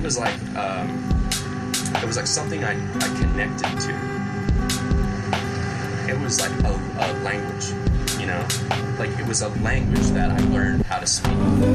it was like something I connected to. It was like a language, you know, like it was a language that I learned how to speak.